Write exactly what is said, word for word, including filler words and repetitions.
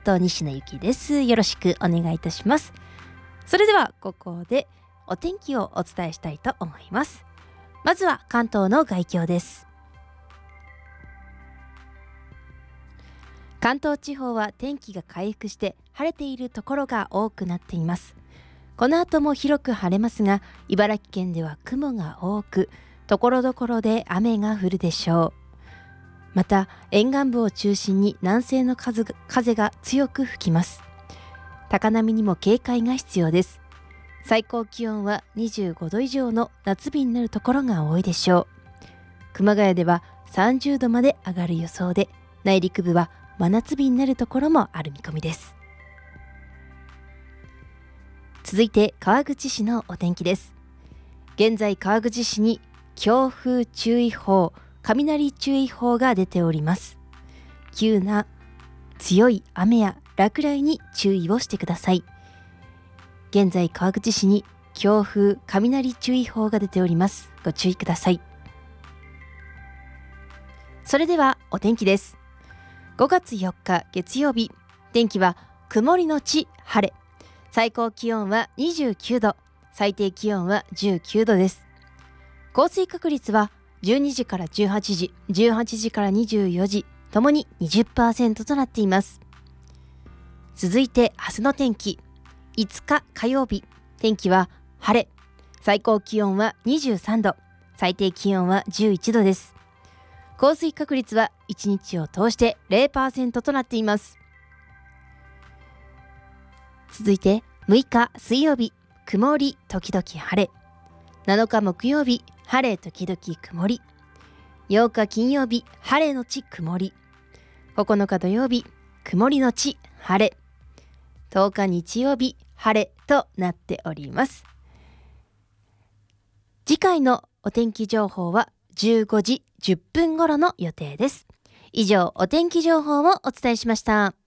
ト西野由紀です。よろしくお願いいたします。それではここでお天気をお伝えしたいと思います。まずは関東の概況です。関東地方は天気が回復して晴れているところが多くなっています。この後も広く晴れますが、茨城県では雲が多く、ところどころで雨が降るでしょう。また沿岸部を中心に南西の風が、風が強く吹きます。高波にも警戒が必要です。最高気温はにじゅうごど以上の夏日になるところが多いでしょう。熊谷ではさんじゅうどまで上がる予想で、内陸部は真夏日になるところもある見込みです。続いて川口市のお天気です。現在川口市に強風注意報、雷注意報が出ております。急な強い雨や落雷に注意をしてください。現在川口市に強風雷注意報が出ております。ご注意ください。それではお天気です。ごがつよっか月曜日、天気は曇りのち晴れ、最高気温はにじゅうきゅうど、最低気温はじゅうきゅうどです。降水確率はじゅうにじからじゅうはちじ、じゅうはちじからにじゅうよじともに にじゅっパーセント となっています。続いて明日の天気。いつか火曜日、天気は晴れ、最高気温はにじゅうさんど、最低気温はじゅういちどです。降水確率はいちにちを通して ゼロパーセント となっています。続いてむいか水曜日、曇り時々晴れ、なのか木曜日、晴れ時々曇り、ようか金曜日、晴れのち曇り、ここのか土曜日、曇りのち晴れ、とおか日曜日、晴れとなっております。次回のお天気情報はじゅうごじじゅっぷん頃の予定です。以上、お天気情報をお伝えしました。